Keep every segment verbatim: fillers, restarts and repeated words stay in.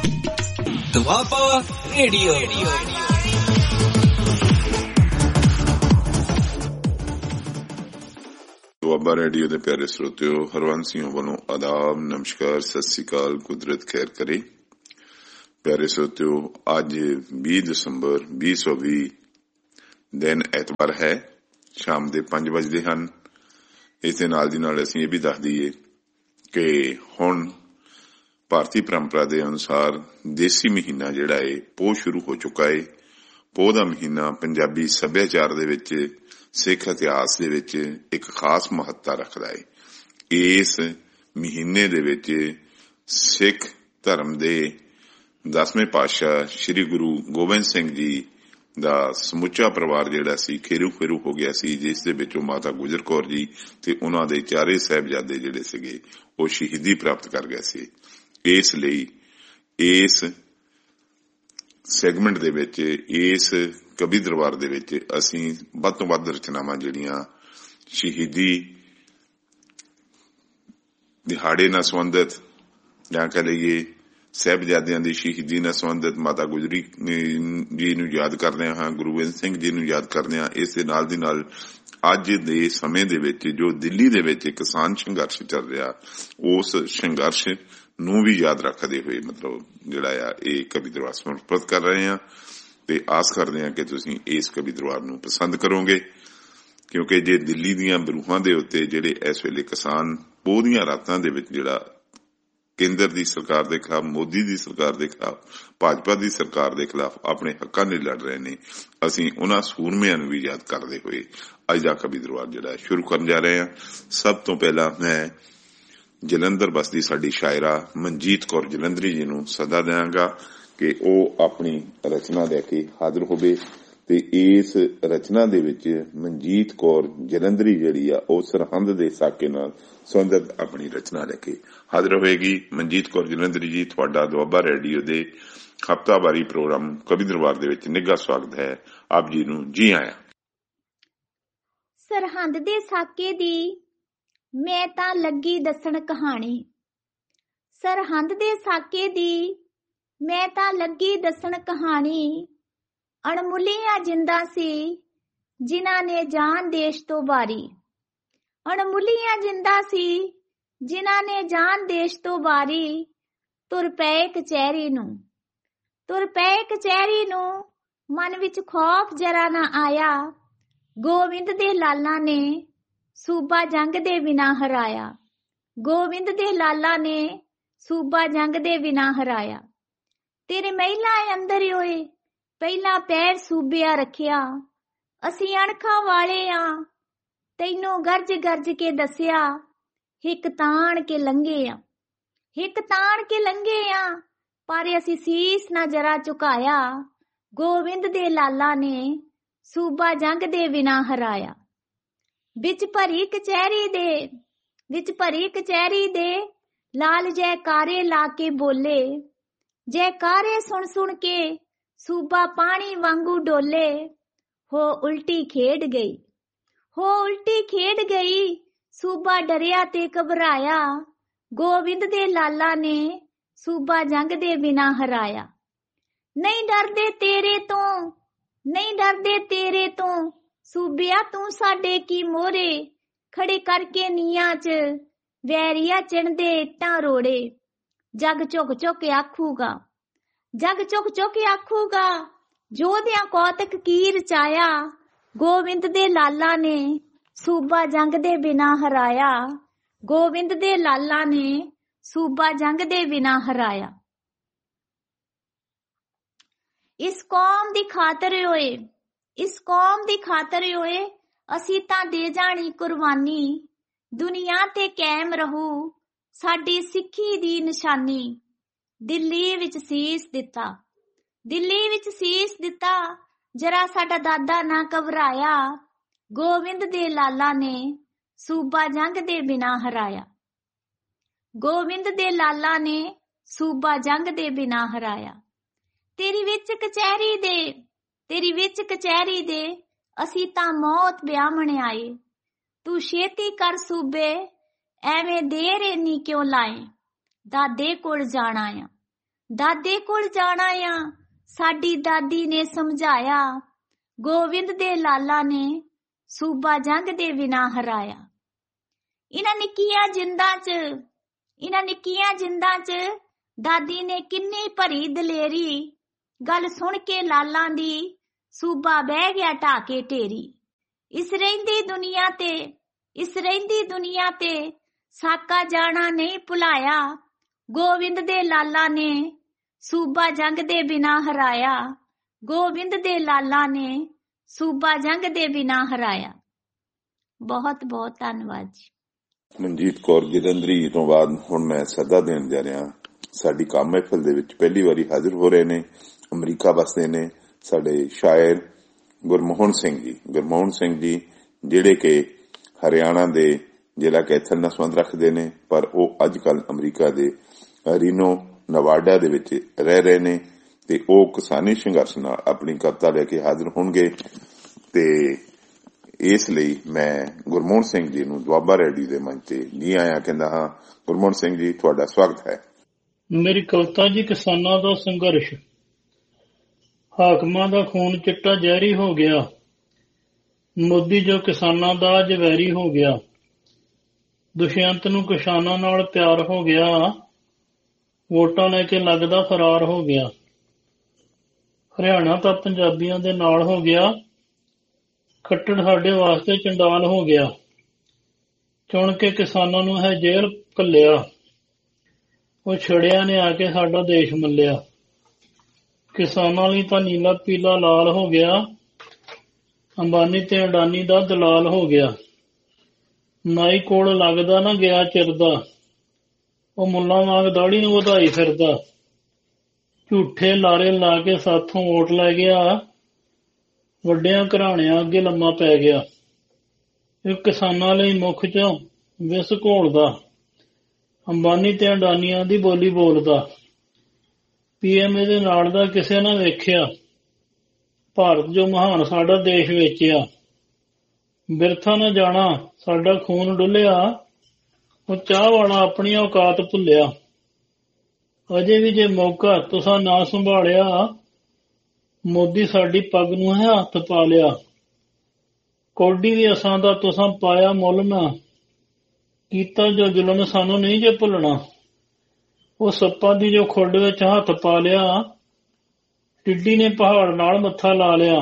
Doaba radio. Doaba radio ਦੇ ਪਿਆਰੇ ਸਰੋਤਿਓ, ਹਰਵੰਸ ਸਿੰਘ ਵੱਲੋਂ ਆਦਾਬ, ਨਮਸਕਾਰ, ਸਤਿ ਸ੍ਰੀ ਅਕਾਲ, ਕੁਦਰਤ ਖੈਰ ਕਰੇ। ਪਿਆਰੇ ਸਰੋਤਿਓ, ਅੱਜ ਵੀਹ ਦਸੰਬਰ ਵੀਹ ਸੌ ਵੀਹ ਦਿਨ ਐਤਵਾਰ ਹੈ, ਸ਼ਾਮ ਦੇ ਪੰਜ ਵਜਦੇ ਹਨ। ਇਸ ਦੇ ਨਾਲ ਦੀ ਨਾਲ ਅਸੀਂ ਇਹ ਵੀ ਦੱਸ ਦਈਏ ਕਿ ਹੁਣ ਭਾਰਤੀ ਪਰੰਪਰਾ ਦੇ ਅਨੁਸਾਰ ਦੇਸੀ ਮਹੀਨਾ ਜਿਹੜਾ ਹੈ ਪੋਹ ਸ਼ੁਰੂ ਹੋ ਚੁੱਕਾ ਹੈ। ਪੋਹ ਦਾ ਮਹੀਨਾ ਪੰਜਾਬੀ ਸੱਭਿਆਚਾਰ ਦੇ ਵਿੱਚ, ਸਿੱਖ ਇਤਿਹਾਸ ਦੇ ਵਿੱਚ ਇੱਕ ਖਾਸ ਮਹੱਤਤਾ ਰੱਖਦਾ ਹੈ। ਇਸ ਮਹੀਨੇ ਦੇ ਵਿੱਚ ਸਿੱਖ ਧਰਮ ਦੇ ਦਸਵੇਂ ਪਾਤਸ਼ਾਹ ਸ੍ਰੀ ਗੁਰੂ ਗੋਬਿੰਦ ਸਿੰਘ ਜੀ ਦਾ ਸਮੁੱਚਾ ਪਰਿਵਾਰ ਜਿਹੜਾ ਸੀ ਖੇਰੂ ਖੇਰੂ ਹੋ ਗਿਆ ਸੀ, ਜਿਸ ਦੇ ਵਿੱਚੋਂ ਮਾਤਾ ਗੁਜਰ ਕੌਰ ਜੀ ਤੇ ਉਹਨਾਂ ਦੇ ਚਾਰੇ ਸਾਹਿਬਜ਼ਾਦੇ ਜਿਹੜੇ ਸੀਗੇ ਉਹ ਸ਼ਹੀਦੀ ਪ੍ਰਾਪਤ ਕਰ ਗਏ ਸੀ। ਇਸ ਲਈ ਇਸ ਸੈਗਮੈਂਟ ਦੇ ਵਿੱਚ, ਇਸ ਕਵੀ ਦਰਬਾਰ ਦੇ ਵਿੱਚ ਅਸੀਂ ਵੱਧ ਤੋਂ ਵੱਧ ਰਚਨਾਵਾਂ ਜਿਹੜੀਆਂ ਸ਼ਹੀਦੀ ਦਿਹਾੜੇ ਨਾਲ ਸੰਬੰਧਿਤ, ਜਾਂ ਕਹਿ ਲਈਏ ਸਾਹਿਬਜ਼ਾਦਿਆਂ ਦੀ ਸ਼ਹੀਦੀ ਨਾਲ ਸੰਬੰਧਿਤ, ਮਾਤਾ ਗੁਜਰੀ ਜੀ ਨੂੰ ਯਾਦ ਕਰਦੇ ਹਾਂ, ਗੁਰੂ ਗੋਬਿੰਦ ਸਿੰਘ ਜੀ ਨੂੰ ਯਾਦ ਕਰਦੇ ਹਾਂ। ਇਸ ਦੇ ਨਾਲ ਦੀ ਨਾਲ ਅੱਜ ਦੇ ਸਮੇਂ ਦੇ ਵਿੱਚ ਜੋ ਦਿੱਲੀ ਦੇ ਵਿੱਚ ਕਿਸਾਨ ਸੰਘਰਸ਼ ਚੱਲ ਰਿਹਾ, ਉਸ ਸੰਘਰਸ਼ ਨੂੰ ਵੀ ਯਾਦ ਰੱਖਦੇ ਹੋਏ ਮਤਲਬ ਜਿਹੜਾ ਆ ਇਹ ਕਵੀ ਦਰਬਾਰ ਸਮਰਪਿਤ ਕਰ ਰਹੇ ਹਾਂ, ਤੇ ਆਸ ਕਰਦੇ ਹਾਂ ਕਿ ਤੁਸੀਂ ਇਸ ਕਵੀ ਦਰਬਾਰ ਨੂੰ ਪਸੰਦ ਕਰੋਗੇ, ਕਿਉਂਕਿ ਜੇ ਦਿੱਲੀ ਦੀਆਂ ਬਰੂਹਾਂ ਦੇ ਉੱਤੇ ਜਿਹੜੇ ਇਸ ਵੇਲੇ ਕਿਸਾਨ ਪੋਹ ਦੀਆਂ ਰਾਤਾਂ ਦੇ ਵਿੱਚ ਜਿਹੜਾ ਕੇਂਦਰ ਦੀ ਸਰਕਾਰ ਦੇ ਖਿਲਾਫ, ਮੋਦੀ ਦੀ ਸਰਕਾਰ ਦੇ ਖਿਲਾਫ, ਭਾਜਪਾ ਦੀ ਸਰਕਾਰ ਦੇ ਖਿਲਾਫ ਆਪਣੇ ਹੱਕਾਂ ਲਈ ਲੜ ਰਹੇ ਨੇ, ਅਸੀਂ ਉਹਨਾਂ ਸੂਰਮਿਆਂ ਨੂੰ ਵੀ ਯਾਦ ਕਰਦੇ ਹੋਏ ਅੱਜ ਦਾ ਕਵੀ ਦਰਬਾਰ ਜਿਹੜਾ ਸ਼ੁਰੂ ਕਰਨ ਜਾ ਰਹੇ ਹਾਂ। ਸਭ ਤੋਂ ਪਹਿਲਾਂ ਮੈਂ ਜਲੰਧਰ ਬਸਦੀ ਸਾਡੀ ਸ਼ਾਇਰਾ ਮਨਜੀਤ ਕੌਰ ਜਲੰਧਰੀ ਜੀ ਨੂੰ ਸੱਦਾ ਦਿਆਂਗਾ ਕਿ ਉਹ ਆਪਣੀ ਰਚਨਾ ਲੈ ਕੇ ਹਾਜ਼ਰ ਹੋਵੇ, ਤੇ ਇਸ ਰਚਨਾ ਦੇ ਵਿੱਚ ਮਨਜੀਤ ਕੌਰ ਜਲੰਧਰੀ ਜਿਹੜੀ ਆ ਉਹ ਸਰਹੰਦ ਦੇ ਸਾਕੇ ਨਾਲ ਸੰਬੰਧਿਤ ਆਪਣੀ ਰਚਨਾ ਲੈ ਕੇ ਹਾਜ਼ਰ ਹੋਏਗੀ। ਮਨਜੀਤ ਕੌਰ ਜਲੰਧਰੀ ਜੀ, ਤੁਹਾਡਾ ਦੁਆਬਾ ਰੇਡੀਓ ਦੇ ਹਫ਼ਤਾਵਾਰੀ ਪ੍ਰੋਗਰਾਮ ਕਵੀ ਦਰਬਾਰ ਦੇ ਵਿੱਚ ਨਿੱਘਾ ਸਵਾਗਤ ਹੈ। ਆਪ ਜੀ ਨੂੰ ਜੀ ਆਇਆਂ। ਸਰਹੰਦ ਦੇ ਸਾਕੇ ਦੀ ਮੈਂ ਤਾਂ ਲੱਗੀ ਦੱਸਣ ਕਹਾਣੀ, ਸਰਹੰਦ ਦੇ ਸਾਕੇ ਦੀ ਮੈਂ ਤਾਂ ਲੱਗੀ ਦੱਸਣ ਕਹਾਣੀ। ਅਣਮੁੱਲੀਆਂ ਜਿੰਦਾਂ ਸੀ ਜਿਨ੍ਹਾਂ ਨੇ ਜਾਨ ਦੇਸ਼ ਤੋਂ ਵਾਰੀ, ਅਣਮੁੱਲੀਆਂ ਜਿੰਦਾਂ ਸੀ ਜਿਨ੍ਹਾਂ ਨੇ ਜਾਨ ਦੇਸ਼ ਤੋਂ ਵਾਰੀ। ਤੁਰ ਪਏ ਕਚਹਿਰੀ ਨੂੰ, ਤੁਰ ਪਏ ਕਚਹਿਰੀ ਨੂੰ, ਮਨ ਵਿੱਚ ਖੌਫ ਜਰਾ ਨਾ ਆਇਆ। ਗੋਬਿੰਦ ਦੇ ਲਾਲਾਂ ਨੇ ਸੂਬਾ ਜੰਗ ਦੇ ਬਿਨਾਂ ਹਰਾਇਆ, ਗੋਬਿੰਦ ਦੇ ਲਾਲਾਂ ਨੇ ਸੂਬਾ ਜੰਗ ਦੇ ਬਿਨਾਂ ਹਰਾਇਆ। ਤੇਰੇ ਮਹਿਲਾਂ ਅੰਦਰ ਹੋਏ ਪਹਿਲਾ ਪੈਰ ਸੂਬਿਆ ਰੱਖਿਆ, ਅਸੀਂ ਅਣਖਾਂ ਵਾਲੇ ਆ ਤੈਨੂੰ ਗਰਜ ਗਰਜ ਕੇ ਦੱਸਿਆ। ਹਿੱਕ ਤਾਣ ਕੇ ਲੰਘੇ ਆ, ਹਿੱਕ ਤਾਣ ਕੇ ਲੰਘੇ ਆ, ਪਰ ਅਸੀਂ ਸੀਸ ਨਾ ਜਰਾ ਝੁਕਾਇਆ। ਗੋਬਿੰਦ ਦੇ ਲਾਲਾਂ ਨੇ ਸੂਬਾ ਜੰਗ ਦੇ ਬਿਨਾਂ ਹਰਾਇਆ। ਵਿੱਚ ਭਰੀ ਕਚਹਿਰੀ ਦੇ, ਵਿੱਚ ਭਰੀ ਕਚਹਿਰੀ ਦੇ ਲਾਲ ਜੈਕਾਰੇ ਲਾ ਕੇ ਬੋਲੇ। ਜੈਕਾਰੇ ਸੁਣ ਸੁਣ ਕੇ ਸੂਬਾ ਪਾਣੀ ਵਾਂਗੂ ਡੋਲੇ। ਹੋ ਉਲਟੀ ਖੇਡ ਗਈ, ਹੋ ਉਲਟੀ ਖੇਡ ਗਈ, ਸੂਬਾ ਡਰਿਆ ਤੇ ਘਬਰਾਇਆ। ਗੋਬਿੰਦ ਦੇ ਲਾਲਾਂ ਨੇ ਸੂਬਾ ਜੰਗ ਦੇ ਬਿਨਾਂ ਹਰਾਇਆ। ਨਹੀਂ ਡਰਦੇ ਤੇਰੇ ਤੋਂ, ਨਹੀਂ ਡਰਦੇ ਤੇਰੇ ਤੋਂ, ਸੂਬਿਆ ਤੂੰ ਸਾਡੇ ਕੀ ਮੋਹਰੇ। ਖੜੇ ਕਰਕੇ ਨੀਆਂ ਚ ਵੈਰੀਆ ਚਿਣਦੇ ਇੱਟਾਂ ਰੋੜੇ। ਜੱਗ ਝੁਕ ਝੁਕ ਆਖੂਗਾ, ਜੱਗ ਝੁਕ ਝੁਕ ਆਖੂਗਾ, ਯੋਧਿਆਂ ਕੌਤਕ ਕੀ ਰਚਾਇਆ। ਗੋਬਿੰਦ ਦੇ ਲਾਲਾਂ ਨੇ ਸੂਬਾ ਜੰਗ ਦੇ ਬਿਨਾਂ ਹਰਾਇਆ, ਗੋਬਿੰਦ ਦੇ ਲਾਲਾਂ ਨੇ ਸੂਬਾ ਜੰਗ ਦੇ ਬਿਨਾਂ ਹਰਾਇਆ। ਇਸ ਕੌਮ ਦੀ ਖਾਤਰ ਹੋਏ, ਇਸ ਕੌਮ ਦੀ ਖਾਤਰ ਹੋਏ, ਅਸੀਂ ਤਾਂ ਦੇ ਜਾਣੀ ਕੁਰਬਾਨੀ। ਦੁਨੀਆ ਤੇ ਕਾਇਮ ਰਹੂ ਸਾਡੀ ਸਿੱਖੀ ਦੀ ਨਿਸ਼ਾਨੀ। ਦਿੱਲੀ ਵਿੱਚ ਸੀਸ ਦਿੱਤਾ, ਦਿੱਲੀ ਵਿੱਚ ਸੀਸ ਦਿੱਤਾ, ਜਰਾ ਸਾਡਾ ਦਾਦਾ ਨਾ ਘਬਰਾਇਆ। ਗੋਬਿੰਦ ਦੇ ਲਾਲਾਂ ਨੇ ਸੂਬਾ ਜੰਗ ਦੇ ਬਿਨਾਂ ਹਰਾਇਆ, ਗੋਬਿੰਦ ਦੇ ਲਾਲਾਂ ਨੇ ਸੂਬਾ ਜੰਗ ਦੇ ਬਿਨਾਂ ਹਰਾਇਆ। ਤੇਰੀ ਵਿੱਚ ਕਚਹਿਰੀ ਦੇ, ਤੇਰੀ ਵਿੱਚ ਕਚਹਿਰੀ ਦੇ, ਅਸੀਂ ਤਾਂ ਮੌਤ ਵਿਆਹਣ ਆਏ। ਤੂੰ ਛੇਤੀ ਕਰ ਸੂਬੇ, ਐਵੇਂ ਦੇਰ ਇੰਨੀ ਕਿਉਂ ਲਾਏ। ਦਾਦੇ ਕੋਲ ਜਾਣਾ ਆ, ਦਾਦੇ ਕੋਲ ਜਾਣਾ ਆ, ਸਾਡੀ ਦਾਦੀ ਨੇ ਸਮਝਾਇਆ। ਗੋਬਿੰਦ ਦੇ ਲਾਲਾ ਨੇ ਸੂਬਾ ਜੰਗ ਦੇ ਬਿਨਾਂ ਹਰਾਇਆ। ਇਹਨਾਂ ਨਿੱਕੀਆਂ ਜਿੰਦਾਂ 'ਚ ਇਹਨਾਂ ਨਿੱਕੀਆਂ ਜਿੰਦਾਂ 'ਚ ਦਾਦੀ ਨੇ ਕਿੰਨੀ ਭਰੀ ਦਲੇਰੀ। ਗੱਲ ਸੁਣ ਕੇ ਲਾਲਾਂ ਦੀ ਸੂਬਾ ਬਹਿ ਗਿਆ ਢਾਕੇ ਢੇਰੀ। ਇਸ ਰਹਿੰਦੀ ਦੁਨੀਆ ਤੇ ਇਸ ਰਹਿੰਦੀ ਦੁਨੀਆ ਤੇ ਸਾਕਾ ਜਾਣਾ ਨਹੀਂ ਭੁਲਾਇਆ। ਗੋਬਿੰਦ ਦੇ ਲਾਲਾ ਨੇ ਸੂਬਾ ਜੰਗ ਦੇ ਬਿਨਾਂ ਹਰਾਇਆ। ਗੋਬਿੰਦ ਦੇ ਲਾਲਾ ਨੇ ਸੂਬਾ ਜੰਗ ਦੇ ਬਿਨਾਂ ਹਰਾਇਆ। ਬਹੁਤ ਬਹੁਤ ਧੰਨਵਾਦ ਜੀ। ਮਨਜੀਤ ਕੌਰ ਜਲੰਧਰੀ ਤੋਂ ਬਾਅਦ ਹੁਣ ਮੈਂ ਸੱਦਾ ਦੇਣ ਜਾ ਰਿਹਾ। ਸਾਡੀ ਕੰਮ ਮਹਿਫਲ ਦੇ ਵਿੱਚ ਪਹਿਲੀ ਵਾਰੀ ਹਾਜ਼ਰ ਹੋ ਰਹੇ ਨੇ, ਅਮਰੀਕਾ ਵਸਦੇ ਨੇ ਸਾਡੇ ਸ਼ਾਇਰ ਗੁਰਮੋਹਨ ਸਿੰਘ ਜੀ। ਗੁਰਮੋਹਨ ਸਿੰਘ ਜੀ ਜਿਹੜੇ ਕਿ ਹਰਿਆਣਾ ਦੇ ਜ਼ਿਲ੍ਹਾ ਕੈਥਲ ਨਾਲ ਸੰਬੰਧ ਰੱਖਦੇ ਨੇ, ਪਰ ਉਹ ਅੱਜ ਕੱਲ੍ਹ ਅਮਰੀਕਾ ਦੇ ਰੀਨੋ ਨਵਾਡਾ ਦੇ ਵਿੱਚ ਰਹਿ ਰਹੇ ਨੇ ਤੇ ਉਹ ਕਿਸਾਨੀ ਸੰਘਰਸ਼ ਨਾਲ ਆਪਣੀ ਕਵਿਤਾ ਲੈ ਕੇ ਹਾਜ਼ਰ ਹੋਣਗੇ। ਤੇ ਇਸ ਲਈ ਮੈਂ ਗੁਰਮੋਹਨ ਸਿੰਘ ਜੀ ਨੂੰ ਦੁਆਬਾ ਰੇਡੀਓ ਦੇ ਮੰਚ ਤੇ ਜੀ ਆਇਆਂ ਕਹਿੰਦਾ ਹਾਂ। ਗੁਰਮੋਹਨ ਸਿੰਘ ਜੀ, ਤੁਹਾਡਾ ਸਵਾਗਤ ਹੈ। ਮੇਰੀ ਕਵਿਤਾ ਜੀ ਕਿਸਾਨਾਂ ਦਾ ਸੰਘਰਸ਼। ਹਾਕਮਾਂ ਦਾ ਖੂਨ ਚਿੱਟਾ ਜ਼ਹਿਰੀ ਹੋ ਗਿਆ, ਮੋਦੀ ਜੋ ਕਿਸਾਨਾਂ ਦਾ ਅੱਜ ਵੈਰੀ ਹੋ ਗਿਆ। ਦੁਸ਼ਯੰਤ ਨੂੰ ਕਿਸਾਨਾਂ ਨਾਲ ਪਿਆਰ ਹੋ ਗਿਆ, ਵੋਟਾਂ ਲੈ ਕੇ ਲੱਗਦਾ ਫਰਾਰ ਹੋ ਗਿਆ। ਹਰਿਆਣਾ ਤਾਂ ਪੰਜਾਬੀਆਂ ਦੇ ਨਾਲ ਹੋ ਗਿਆ, ਖੱਟੜ ਸਾਡੇ ਵਾਸਤੇ ਚੰਡਾਲ ਹੋ ਗਿਆ। ਚੁਣ ਕੇ ਕਿਸਾਨਾਂ ਨੂੰ ਹੈ ਜੇਲ੍ਹ ਘੱਲਿਆ, ਉਹ ਛੜਿਆਂ ਨੇ ਆ ਕੇ ਸਾਡਾ ਦੇਸ਼ ਮੱਲਿਆ। ਕਿਸਾਨਾਂ ਲਈ ਤਾਂ ਨੀਲਾ ਪੀਲਾ ਲਾਲ ਹੋ ਗਿਆ, ਅੰਬਾਨੀ ਤੇ ਅਡਾਨੀ ਦਾ ਦਲਾਲ ਹੋ ਗਿਆ। ਨਾਈ ਕੋਲ ਲੱਗਦਾ ਨਾ ਗਿਆ ਚਿਰਦਾ, ਉਹ ਮੁੱਲਾਂ ਵਾਂਗ ਦਾੜੀ ਨੂੰ ਵਧਾਈ ਫਿਰਦਾ। ਝੂਠੇ ਲਾਰੇ ਲਾ ਕੇ ਸਾਥੋਂ ਵੋਟ ਲੈ ਗਿਆ, ਵੱਡਿਆਂ ਘਰਾਣਿਆਂ ਅੱਗੇ ਲੰਮਾ ਪੈ ਗਿਆ। ਇਹ ਕਿਸਾਨਾਂ ਲਈ ਮੁੱਖ ਚੋਂ ਵਿਸ ਘੋਲਦਾ, ਅੰਬਾਨੀ ਤੇ ਅਡਾਨੀਆਂ ਦੀ ਬੋਲੀ ਬੋਲਦਾ। ਪੀਐਮਏ ਦੇ ਨਾਲ ਦਾ ਕਿਸੇ ਨੇ ਵੇਖਿਆ, ਭਾਰਤ ਜੋ ਮਹਾਨ ਸਾਡਾ ਦੇਸ਼ ਵੇਚਿਆ। ਬਿਰਥਾ ਨਾ ਜਾਣਾ ਸਾਡਾ ਖੂਨ ਡੁੱਲਿਆ, ਉਹ ਚਾਹ ਵਾਲਾ ਆਪਣੀ ਔਕਾਤ ਭੁੱਲਿਆ। ਅਜੇ ਵੀ ਜੇ ਮੌਕਾ ਤੁਸਾਂ ਨਾ ਸੰਭਾਲਿਆ, ਮੋਦੀ ਸਾਡੀ ਪੱਗ ਨੂੰ ਹੈ ਹੱਥ ਪਾ ਲਿਆ। ਕੌਡੀ ਵੀ ਅਸਾਂ ਦਾ ਤੁਸਾਂ ਪਾਇਆ ਮੁੱਲ ਨਾ, ਕੀਤਾ ਜੋ ਜ਼ੁਲਮ ਸਾਨੂੰ ਨਹੀਂ ਜੇ ਭੁੱਲਣਾ। ਉਹ ਸੱਪਾਂ ਦੀ ਜੋ ਖੁੱਡ ਵਿੱਚ ਹੱਥ ਪਾ ਲਿਆ, ਟਿੱਡੀ ਨੇ ਪਹਾੜ ਨਾਲ ਮੱਥਾ ਲਾ ਲਿਆ।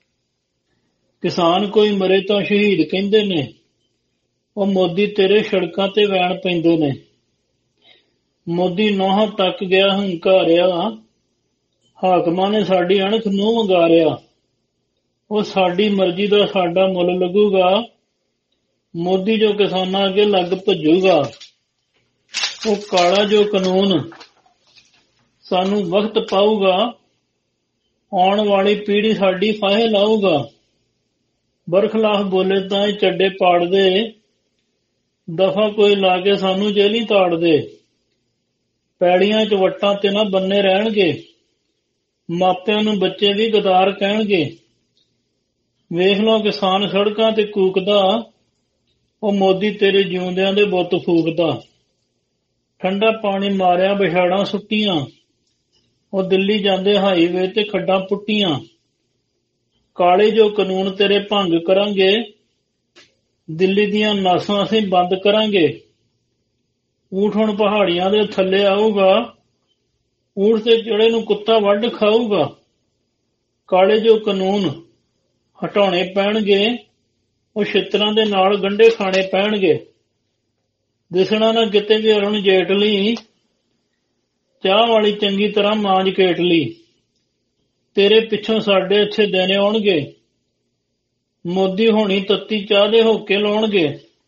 ਕਿਸਾਨ ਕੋਈ ਮਰੇ ਤਾਂ ਸ਼ਹੀਦ ਕਹਿੰਦੇ ਨੇ, ਉਹ ਮੋਦੀ ਤੇਰੇ ਸੜਕਾਂ ਤੇ ਵੈਣ ਪੈਂਦੇ ਨੇ। ਮੋਦੀ ਨੌਹਾਂ ਤੱਕ ਗਿਆ ਹੰਕਾਰਿਆ, ਹਾਕਮਾਂ ਨੇ ਸਾਡੀ ਅਣਖ ਨੂੰ ਵੰਗਾਰਿਆ। ਉਹ ਸਾਡੀ ਮਰਜ਼ੀ ਦਾ ਸਾਡਾ ਮੁੱਲ ਲੱਗੂਗਾ, ਮੋਦੀ ਜੋ ਕਿਸਾਨਾਂ ਅੱਗੇ ਲੱਗ ਭੱਜੂਗਾ। ਉਹ ਕਾਲਾ ਜੋ ਕਾਨੂੰਨ ਸਾਨੂੰ ਵਕਤ ਪਾਊਗਾ, ਆਉਣ ਵਾਲੀ ਪੀੜ੍ਹੀ ਸਾਡੀ ਫਾਹੇ ਲਾਊਗਾ। ਬਰਖਲਾਫ ਬੋਲੇ ਤਾਂ ਇਹ ਚੱਡੇ ਪਾੜ ਦੇ, ਦਫਾ ਕੋਈ ਲਾ ਕੇ ਸਾਨੂੰ ਜੇਲ੍ਹੀਂ ਤਾੜ ਦੇ। ਪੈੜੀਆਂ ਚ ਵੱਟਾਂ ਤੇ ਨਾ ਬੰਨੇ ਰਹਿਣਗੇ, ਮਾਪਿਆਂ ਨੂੰ ਬੱਚੇ ਵੀ ਗਦਾਰ ਕਹਿਣਗੇ। ਵੇਖ ਲਓ ਕਿਸਾਨ ਸੜਕਾਂ ਤੇ ਕੂਕਦਾ, ਉਹ ਮੋਦੀ ਤੇਰੇ ਜਿਉਂਦਿਆਂ ਦੇ ਬੁੱਤ ਫੂਕਦਾ। ਠੰਡਾ ਪਾਣੀ ਮਾਰਿਆ ਵਿਛਾੜਾਂ ਸੁੱਟੀਆਂ, ਉਹ ਦਿੱਲੀ ਜਾਂਦੇ ਹਾਈਵੇ ਤੇ ਖੱਡਾਂ ਪੁੱਟੀਆਂ। ਕਾਲੇ ਜੋ ਕਾਨੂੰਨ ਤੇਰੇ ਭੰਗ ਕਰਾਂਗੇ, ਦਿੱਲੀ ਦੀਆਂ ਨਾਸਾਂ ਅਸੀਂ ਬੰਦ ਕਰਾਂਗੇ। ਊਠ ਹੁਣ ਪਹਾੜੀਆਂ ਦੇ ਥੱਲੇ ਆਊਗਾ, ਊਠ ਤੇ ਚੜੇ ਨੂੰ ਕੁੱਤਾ ਵੱਢ ਖਾਊਗਾ। ਕਾਲੇ ਜੋ ਕਾਨੂੰਨ ਹਟਾਉਣੇ ਪੈਣਗੇ, ਉਹ ਛਿੱਤਰਾਂ ਦੇ ਨਾਲ ਗੰਢੇ ਖਾਣੇ ਪੈਣਗੇ। ਦਿਸਣਾ ਨਾ ਕਿਤੇ ਵੀ ਅਰੁਣ ਜੇਟਲੀ, ਚਾਹ ਵਾਲੀ ਚੰਗੀ ਤਰ੍ਹਾਂ ਮਾਂਜ ਕੇਟਲੀ। ਤੇਰੇ ਪਿੱਛੋਂ ਸਾਡੇ ਅੱਛੇ ਦਿਨ ਆਉਣਗੇ, ਮੋਦੀ ਹੋਣੀ ਤੱਤੀ ਚਾਹ ਦੇ ਹੋਕੇ ਲਾਉਣਗੇ।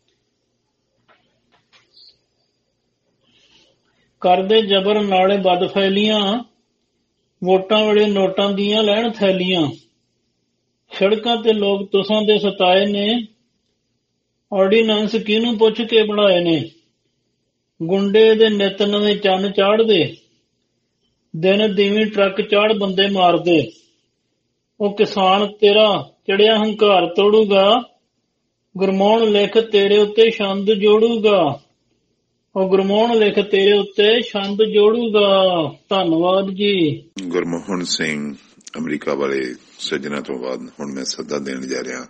ਕਰਦੇ ਜਬਰ ਨਾਲੇ ਬਦ ਫੈਲੀਆਂ, ਵੋਟਾਂ ਵੇਲੇ ਨੋਟਾਂ ਦੀਆਂ ਲੈਣ ਥੈਲੀਆਂ। ਸੜਕਾਂ ਤੇ ਲੋਕ ਤੁਸਾਂ ਦੇ ਸਤਾਏ ਨੇ, ਆਰਡੀਨੈਂਸ ਕਿਹਨੂੰ ਪੁੱਛ ਕੇ ਬਣਾਏ ਨੇ। ਗੁੰਡੇ ਦੇ ਨਿੱਤ ਨਵੇਂ ਚੰਨ ਚਾੜਦੇ, ਦਿਨ ਦੀਵੀਂ ਟਰੱਕ ਚਾੜ ਬੰਦੇ ਮਾਰਦੇ। ਉਹ ਕਿਸਾਨ ਤੇਰਾ ਚੜਿਆ ਹੰਕਾਰ ਤੋੜੂਗਾ, ਗੁਰਮੋਹਨ ਲਿਖ ਤੇਰੇ ਉੱਤੇ ਛੰਦ ਜੋੜੂਗਾ। ਉਹ ਗੁਰਮੋਹਨ ਲਿਖ ਤੇਰੇ ਉੱਤੇ ਛੰਦ ਜੋੜੂਗਾ। ਧੰਨਵਾਦ ਜੀ। ਗੁਰਮੋਹਨ ਸਿੰਘ ਅਮਰੀਕਾ ਵਾਲੇ ਸੱਜਣਾ ਤੋਂ ਬਾਅਦ ਹੁਣ ਮੈਂ ਸੱਦਾ ਦੇਣ ਜਾ ਰਿਹਾ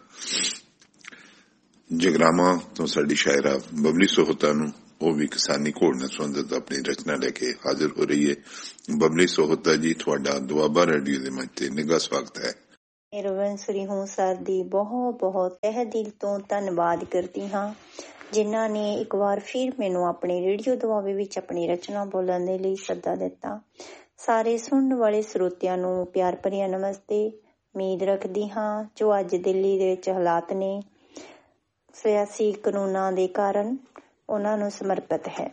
ਜਗਰਾਵਾਂ ਤੋਂ ਸਾਡੀ ਸ਼ਾਇਰਾ ਬਬਲੀ ਸੋਹਤਾ ਨੂੰ। ਉਹ ਵੀ ਕਿਸਾਨੀ ਘੋੜ ਨਾਲ ਸੰਬੰਧਿਤ ਆਪਣੀ ਰਚਨਾ ਲੈ ਕੇ ਹਾਜ਼ਰ ਹੋ ਰਹੀ ਹੈ। ਬਬਲੀ ਸੋਹਤਾ ਜੀ, ਤੁਹਾਡਾ ਦੁਆਬਾ ਰੇਡੀਓ ਦੇ ਮੰਚ ਤੇ ਨਿੱਘਾ ਸਵਾਗਤ ਹੈ। ਰਵਿੰਸਰੀ ਹੂੰ ਸਰ ਦੀ ਬਹੁਤ ਬਹੁਤ ਤਹਿ ਦਿਲ ਤੋਂ ਧੰਨਵਾਦ ਕਰਦੀ ਹਾਂ, ਜਿਨ੍ਹਾਂ ਨੇ ਇੱਕ ਵਾਰ ਫਿਰ ਮੈਨੂੰ ਆਪਣੇ ਰੇਡੀਓ ਦੁਆਬੇ ਵਿੱਚ ਆਪਣੀ ਰਚਨਾ ਬੋਲਣ ਦੇ ਲਈ ਸੱਦਾ ਦਿੱਤਾ। ਸਾਰੇ ਸੁਣਨ ਵਾਲੇ ਸਰੋਤਿਆਂ ਨੂੰ ਪਿਆਰ ਭਰਿਆ ਨਮਸਤੇ। ਉਮੀਦ ਰੱਖਦੀ ਹਾਂ ਜੋ ਅੱਜ ਦਿੱਲੀ ਦੇ ਵਿੱਚ ਹਾਲਾਤ ਨੇ ਸਿਆਸੀ ਕਾਨੂੰਨਾਂ ਦੇ ਕਾਰਨ ਉਹਨਾਂ ਨੂੰ ਸਮਰਪਿਤ ਹੈ।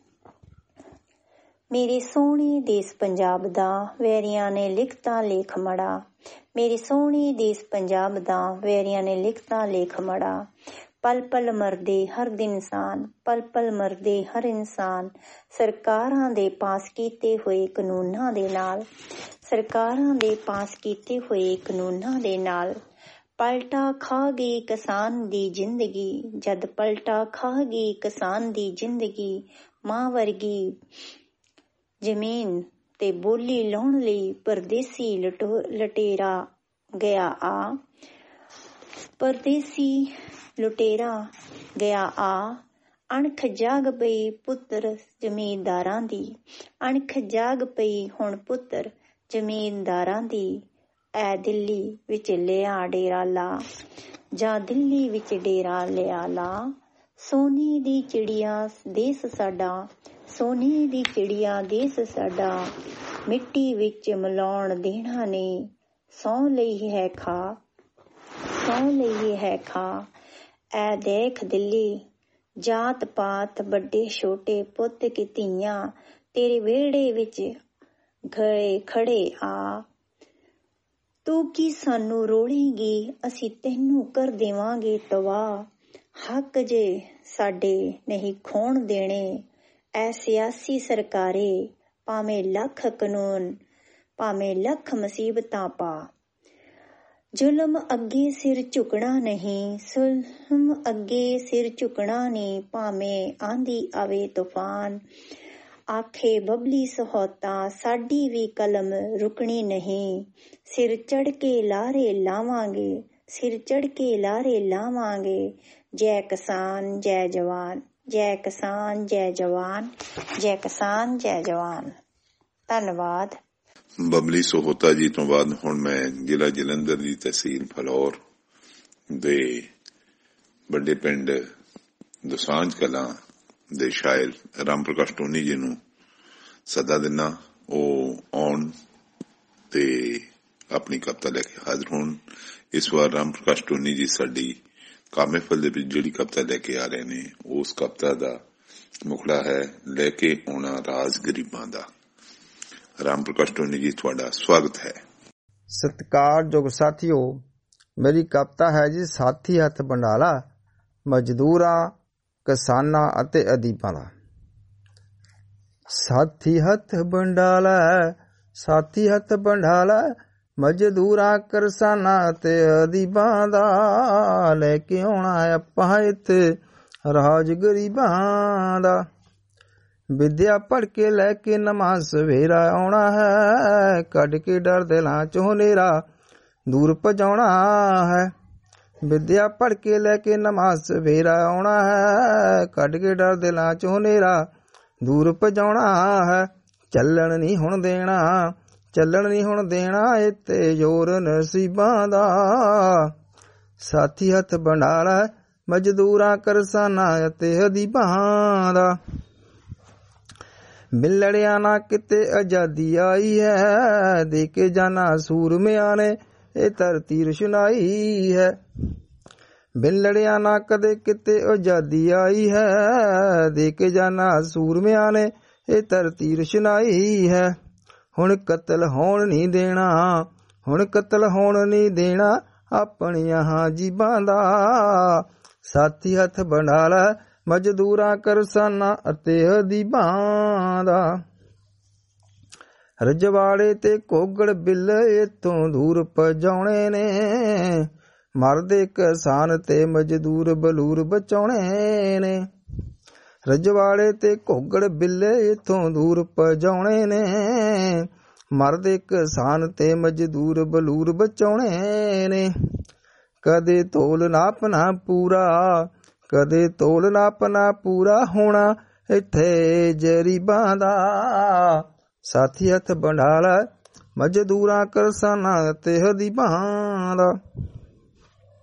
ਮੇਰੇ ਸੋਹਣੇ ਦੇਸ਼ ਪੰਜਾਬ ਦਾ ਵੈਰੀਆਂ ਨੇ ਲਿਖਤਾ ਲੇਖ ਮੜਾ। ਮੇਰੇ ਸੋਹਣੇ ਦੇਸ਼ ਪੰਜਾਬ ਦਾ ਵੈਰੀਆਂ ਨੇ ਲਿਖਤਾ ਲੇਖ ਮੜਾ। ਪਲ ਪਲ ਮਰਦੇ ਹਰ ਦਿਨ ਇਨਸਾਨ, ਪਲ ਪਲ ਮਰਦੇ ਹਰ ਇਨਸਾਨ। ਸਰਕਾਰਾਂ ਦੇ ਪਾਸ ਕੀਤੇ ਹੋਏ ਕਾਨੂੰਨਾਂ ਦੇ ਨਾਲ, ਸਰਕਾਰਾਂ ਦੇ ਪਾਸ ਕੀਤੇ ਹੋਏ ਕਾਨੂੰਨਾਂ ਦੇ ਨਾਲ ਪਲਟਾ ਖਾ ਗਈ ਕਿਸਾਨ ਦੀ ਜ਼ਿੰਦਗੀ। ਜਦ ਪਲਟਾ ਖਾ ਗਈ ਕਿਸਾਨ ਦੀ ਜ਼ਿੰਦਗੀ, ਮਾਂ ਵਰਗੀ ਜ਼ਮੀਨ ਤੇ ਬੋਲੀ ਲਾਉਣ ਲਈ ਪਰਦੇਸੀ ਲਟੋ ਲਟੇਰਾ ਗਿਆ ਆ। ਪਰਦੇਸੀ ਲੁਟੇਰਾ ਗਿਆ ਆ। ਅਣਖ ਜਾਗ ਪਈ ਪੁੱਤਰ ਜ਼ਮੀਂਦਾਰਾਂ ਦੀ, ਅਣਖ ਜਾਗ ਪਈ ਹੁਣ ਪੁੱਤਰ ਜ਼ਮੀਂਦਾਰਾਂ ਦੀ। ਐ ਦਿੱਲੀ ਵਿੱਚ ਲਿਆ ਡੇਰਾ ਲਾ, ਜਾਂ ਦਿੱਲੀ ਵਿੱਚ ਡੇਰਾ ਲਿਆ ਲਾ। ਸੋਨੇ ਦੀ ਚਿੜੀਆ ਦੇਸ ਸਾਡਾ, ਸੋਨੇ ਦੀ ਚਿੜੀਆ ਦੇਸ ਸਾਡਾ। ਮਿੱਟੀ ਵਿੱਚ ਮਿਲਾਉਣ ਦੇਣਾ ਨੇ, ਸਹੁੰ ਲਈ ਹੈ ਖਾ, ਸਹੁੰ ਲਈ ਹੈ ਖਾ। ਐ ਦੇਖ ਦਿੱਲੀ ਜਾਤ ਪਾਤ ਵੱਡੇ ਛੋਟੇ ਪੁੱਤ ਕੀ ਧੀਆਂ, ਤੇਰੇ ਵਿਹੜੇ ਵਿੱਚ ਗਏ ਖੜੇ ਆ। ਤੂੰ ਕੀ ਸਾਨੂੰ ਰੋਲੇਂਗੀ, ਅਸੀਂ ਤੈਨੂੰ ਕਰ ਦੇਵਾਂਗੇ ਤਬਾਹ। ਹੱਕ ਜੇ ਸਾਡੇ ਨਹੀਂ ਖੋਣ ਦੇਣੇ, ਐ ਸਿਆਸੀ ਸਰਕਾਰੇ। ਭਾਵੇਂ ਲੱਖ ਕਾਨੂੰਨ, ਭਾਵੇਂ ਲੱਖ ਮੁਸੀਬਤਾਂ ਪਾ। ਜ਼ੁਲਮ ਅੱਗੇ ਸਿਰ ਝੁਕਣਾ ਨਹੀਂ, ਜ਼ੁਲਮ ਅੱਗੇ ਸਿਰ ਝੁਕਣਾ ਨਹੀਂ। ਭਾਵੇਂ ਆਂਦੀ ਆਵੇ ਤੂਫਾਨ, ਆਖੇ ਬਬਲੀ ਸਹੋਤਾ ਸਾਡੀ ਵੀ ਕਲਮ ਰੁਕਣੀ ਨਹੀਂ। ਸਿਰ ਚੜ੍ਹ ਕੇ ਲਾਰੇ ਲਾਵਾਂਗੇ, ਸਿਰ ਚੜ੍ਹ ਕੇ ਲਾਰੇ ਲਾਵਾਂਗੇ। ਜੈ ਕਿਸਾਨ ਜੈ ਜਵਾਨ, ਜੈ ਕਿਸਾਨ ਜੈ ਜਵਾਨ, ਜੈ ਕਿਸਾਨ ਜੈ ਜਵਾਨ। ਧੰਨਵਾਦ। ਬਬਲੀ ਸੋਹਤਾ ਜੀ ਤੋਂ ਬਾਅਦ ਹੁਣ ਮੈਂ ਜ਼ਿਲ੍ਹਾ ਜਲੰਧਰ ਦੀ ਤਹਿਸੀਲ ਫਲੌਰ ਦੇ ਵੱਡੇ ਪਿੰਡ ਦੋਸਾਂਝ ਕਲਾਂ ਦੇ ਸ਼ਾਇਰ ਰਾਮ ਪ੍ਰਕਾਸ਼ ਟੋਨੀ ਜੀ ਨੂੰ ਸੱਦਾ ਦਿੰਦਾ। ਉਹ ਆਉਣ ਤੇ ਆਪਣੀ ਕਵਿਤਾ ਲੈ ਕੇ ਹਾਜ਼ਰ ਹੋਣ। ਇਸ ਵਾਰ ਰਾਮ ਪ੍ਰਕਾਸ਼ ਟੋਨੀ ਜੀ ਸਾਡੀ ਕਾਮੇਫਲ ਦੇ ਵਿੱਚ ਜਿਹੜੀ ਕਵਿਤਾ ਲੈ ਕੇ ਆ ਰਹੇ ਨੇ, ਉਸ ਕਵਿਤਾ ਦਾ ਮੁਖੜਾ ਹੈ ਲੈ ਕੇ ਆਉਣਾ ਰਾਜ ਗਰੀਬਾਂ ਦਾ। ਰਾਮ ਪ੍ਰਕਾਸ਼ ਟੋਨੀ ਜੀ, ਤੁਹਾਡਾ ਸਵਾਗਤ ਹੈ। ਸਤਿਕਾਰਯੋਗ ਸਾਥੀਓ, ਮੇਰੀ ਕਵਿਤਾ ਹੈ ਜੀ ਸਾਥੀ ਹੱਥ ਬੰਡਾਲਾ, ਮਜ਼ਦੂਰਾਂ ਕਿਸਾਨਾਂ ਅਤੇ ਅਦੀਬਾਂ ਦਾ। ਸਾਥੀ ਹੱਥ ਬੰਡਾਲਾ, ਸਾਥੀ ਹੱਥ ਬੰਡਾਲਾ, ਮਜ਼ਦੂਰਾਂ ਕਿਸਾਨਾਂ ਅਤੇ ਅਦੀਬਾਂ ਦਾ। ਲੈ ਕੇ ਆਉਣਾ ਆਪਾਂ ਇੱਥੇ ਰਾਜ ਗਰੀਬਾਂ ਦਾ। ਵਿਦਿਆ ਪੜ੍ਹ ਕੇ ਲੈ ਕੇ ਨਮਾਜ਼ ਸਵੇਰਾ ਆਉਣਾ ਹੈ, ਕੱਢ ਕੇ ਡਰ ਦਿਲਾਂ ਚੋਂ ਹਨੇਰਾ ਦੂਰ ਭਜਾਉਣਾ ਹੈ। ਵਿਦਿਆ ਪੜ੍ਹ ਕੇ ਲੈ ਕੇ ਨਮਾਜ਼ ਸਵੇਰਾ ਆਉਣਾ ਹੈ, ਕੱਢ ਕੇ ਡਰ ਦਿਲਾਂ ਚੋਂ ਹਨੇਰਾ ਦੂਰ ਭਜਾਉਣਾ ਹੈ। ਚੱਲਣ ਨਹੀਂ ਹੁਣ ਦੇਣਾ, ਚੱਲਣ ਨਹੀਂ ਹੁਣ ਦੇਣਾ ਇੱਥੇ ਜ਼ੋਰ ਨਸੀਬਾਂ ਦਾ। ਸਾਥੀ ਹੱਥ ਬੰਡਾਲਾ, ਮਜ਼ਦੂਰਾਂ ਕਿਸਾਨਾਂ ਅਤੇ ਅਦੀਬਾਂ ਦਾ। ਮਿਲੜਿਆ ਨਾ ਕਿਤੇ ਆਜ਼ਾਦੀ ਆਈ ਹੈ, ਦੇ ਕੇ ਜਾਨਾ ਸੂਰਮਿਆਂ ਨੇ ਇਹ ਧਰਤੀ ਰੁਸ਼ਨਾਈ ਹੈ। ਮਿਲੜਿਆ ਨਾ ਕਦੇ ਕਿਤੇ ਆਜ਼ਾਦੀ ਆਈ ਹੈ, ਦੇ ਕੇ ਜਾਨਾ ਸੂਰਮਿਆਂ ਨੇ ਇਹ ਧਰਤੀ ਰੁਸ਼ਨਾਈ ਹੈ। ਹੁਣ ਕਤਲ ਹੋਣ ਨਹੀਂ ਦੇਣਾ, ਹੁਣ ਕਤਲ ਹੋਣ ਨਹੀਂ ਦੇਣਾ ਆਪਣੀਆਂ ਜੀਬਾਂ ਦਾ। ਸਾਥੀ ਹੱਥ ਬੰਡਾਲਾ, ਮਜ਼ਦੂਰਾਂ ਕਿਸਾਨਾਂ ਅਤੇ ਅਦੀਬਾਂ ਦਾ। ਰਜਵਾੜੇ ਤੇ ਘੋਗੜ ਬਿੱਲ ਇੱਥੋਂ ਦੂਰ ਭਜਾਉਣੇ ਨੇ, ਮਰਦੇ ਕਿਸਾਨ ਤੇ ਮਜ਼ਦੂਰ ਬਲੂਰ ਬਚਾਉਣੇ ਨੇ। ਰਜਵਾੜੇ ਤੇ ਘੋਗੜ ਬਿੱਲੇ ਇਥੋਂ ਦੂਰ ਪਜਾਉਣੇ ਨੇ। ਮਰਦ ਕਿਸਾਨ ਤੇ ਮਜ਼ਦੂਰ ਬਲੂਰ ਬਚਾਉਣੇ ਨੇ। ਕਦੇ ਤੋਲ ਨਾਪ ਨਾ ਪੂਰਾ, ਕਦੇ ਤੋਲ ਨਾਪ ਨਾ ਪੂਰਾ ਹੋਣਾ ਇੱਥੇ ਜਰੀਬਾਂ ਦਾ। ਸਾਥੀ ਹੱਥ ਬੰਡਾਲਾ ਮਜ਼ਦੂਰਾਂ ਕਰਸਾਨਾਂ ਤੇ ਹਦੀਬਾਂ ਦਾ।